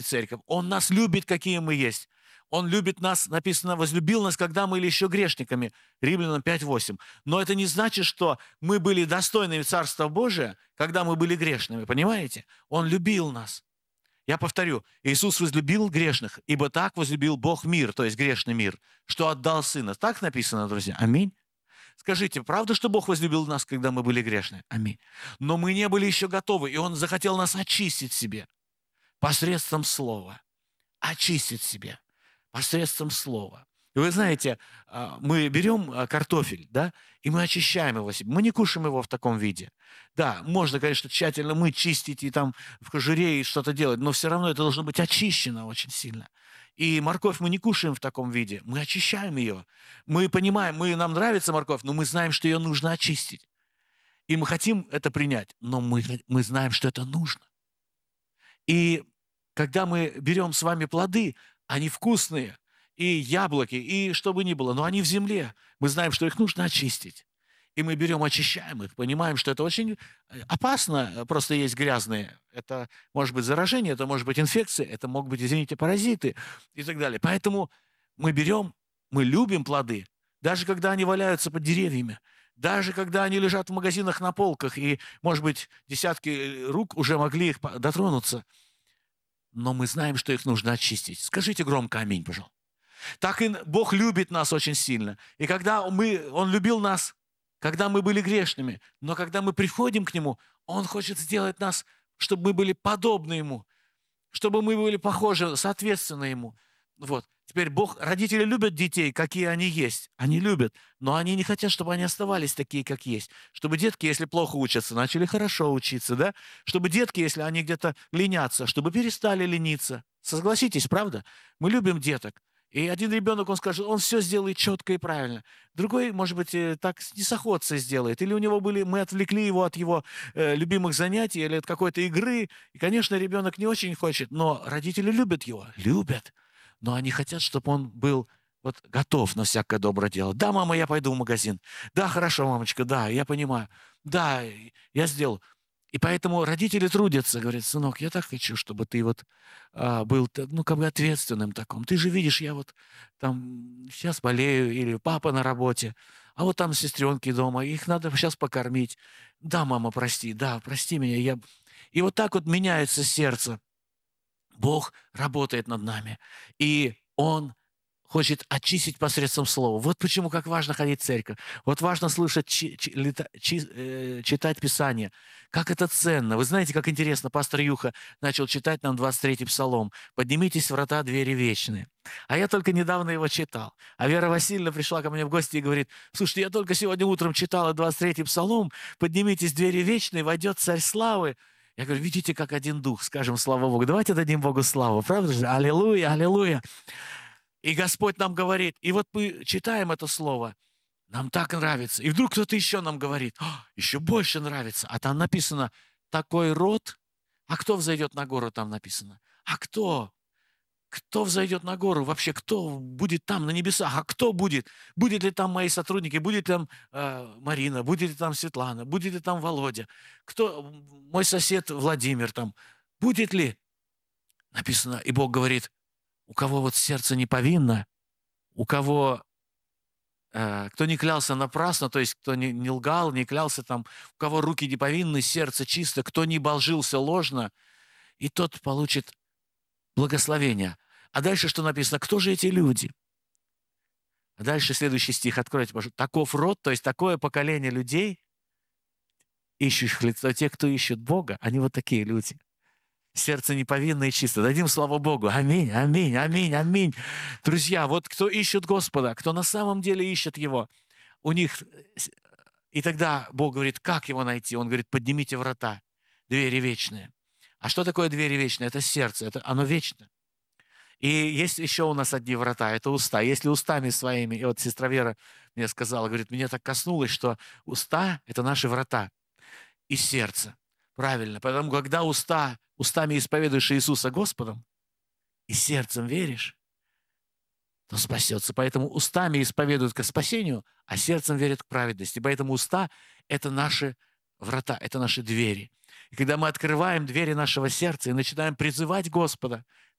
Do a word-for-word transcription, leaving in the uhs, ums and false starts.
церковь. Он нас любит, какие мы есть. Он любит нас, написано, возлюбил нас, когда мы были еще грешниками. Римлянам пять восемь. Но это не значит, что мы были достойными Царства Божия, когда мы были грешными. Понимаете? Он любил нас. Я повторю, Иисус возлюбил грешных, ибо так возлюбил Бог мир, то есть грешный мир, что отдал Сына. Так написано, друзья? Аминь. Скажите, правда, что Бог возлюбил нас, когда мы были грешны? Аминь. Но мы не были еще готовы, и Он захотел нас очистить себе посредством Слова. Очистить себе посредством Слова. И вы знаете, мы берем картофель, да, и мы очищаем его себе. Мы не кушаем его в таком виде. Да, можно, конечно, тщательно мыть, чистить и там в кожуре и что-то делать, но все равно это должно быть очищено очень сильно. И морковь мы не кушаем в таком виде. Мы очищаем ее. Мы понимаем, мы, нам нравится морковь, но мы знаем, что ее нужно очистить. И мы хотим это принять, но мы, мы знаем, что это нужно. И когда мы берем с вами плоды, они вкусные, и яблоки, и что бы ни было, но они в земле. Мы знаем, что их нужно очистить. И мы берем, очищаем их, понимаем, что это очень опасно, просто есть грязные. Это может быть заражение, это может быть инфекция, это могут быть, извините, паразиты и так далее. Поэтому мы берем, мы любим плоды, даже когда они валяются под деревьями, даже когда они лежат в магазинах на полках, и, может быть, десятки рук уже могли их дотронуться. Но мы знаем, что их нужно очистить. Скажите громко «Аминь», пожалуйста. Так и Бог любит нас очень сильно. И когда мы, Он любил нас, когда мы были грешными, но когда мы приходим к Нему, Он хочет сделать нас, чтобы мы были подобны Ему, чтобы мы были похожи, соответственно Ему. Вот. Теперь Бог, родители любят детей, какие они есть. Они любят, но они не хотят, чтобы они оставались такие, как есть. Чтобы детки, если плохо учатся, начали хорошо учиться, да? Чтобы детки, если они где-то ленятся, чтобы перестали лениться. Согласитесь, правда? Мы любим деток. И один ребенок, он скажет, он все сделает четко и правильно. Другой, может быть, так не с охотцей сделает. Или у него были, мы отвлекли его от его э, любимых занятий или от какой-то игры. И, конечно, ребенок не очень хочет, но родители любят его. Любят. Но они хотят, чтобы он был вот готов на всякое доброе дело. Да, мама, я пойду в магазин. Да, хорошо, мамочка, да, я понимаю. Да, я сделаю. И поэтому родители трудятся, говорят, сынок, я так хочу, чтобы ты вот а, был, ну, как бы ответственным таком. Ты же видишь, я вот там сейчас болею, или папа на работе, а вот там сестренки дома, их надо сейчас покормить. Да, мама, прости, да, прости меня. Я... И вот так вот меняется сердце. Бог работает над нами, и Он хочет очистить посредством слова. Вот почему как важно ходить в церковь. Вот важно слышать, чи, чи, лета, чи, э, читать Писание. Как это ценно. Вы знаете, как интересно, пастор Юха начал читать нам двадцать третий псалом. «Поднимитесь, врата, двери вечные». А я только недавно его читал. А Вера Васильевна пришла ко мне в гости и говорит, слушайте, я только сегодня утром читала двадцать третий псалом, «Поднимитесь, двери вечные, войдет царь славы». Я говорю, видите, как один дух, скажем, слава Богу. Давайте дадим Богу славу, правда же? Аллилуйя, аллилуйя. И Господь нам говорит, и вот мы читаем это слово, нам так нравится. И вдруг кто-то еще нам говорит, еще больше нравится. А там написано, такой род. А кто взойдет на гору, там написано. А кто? Кто взойдет на гору? Вообще, кто будет там, на небесах? А кто будет? Будет ли там мои сотрудники? Будет ли там э, Марина? Будет ли там Светлана? Будет ли там Володя? Кто? Мой сосед Владимир там? Будет ли? Написано, и Бог говорит, у кого вот сердце не повинно, у кого, э, кто не клялся напрасно, то есть кто не, не лгал, не клялся там, у кого руки не повинны, сердце чисто, кто не болжился ложно, и тот получит благословение. А дальше что написано? Кто же эти люди? А дальше следующий стих, откройте, пожалуйста. Таков род, то есть такое поколение людей, ищущих лицо, те, кто ищет Бога, они вот такие люди. Сердце неповинное и чисто. Дадим славу Богу. Аминь, аминь, аминь, аминь. Друзья, вот кто ищет Господа, кто на самом деле ищет Его, у них... И тогда Бог говорит, как Его найти? Он говорит, поднимите врата, двери вечные. А что такое двери вечные? Это сердце, это, оно вечно. И есть еще у нас одни врата, это уста. Если устами своими, и вот сестра Вера мне сказала, говорит, меня так коснулось, что уста – это наши врата, и сердце. Правильно, потому когда уста, устами исповедуешь Иисуса Господом, и сердцем веришь, то спасется. Поэтому устами исповедуют к спасению, а сердцем верят к праведности. Поэтому уста – это наши врата, это наши двери. И когда мы открываем двери нашего сердца и начинаем призывать Господа,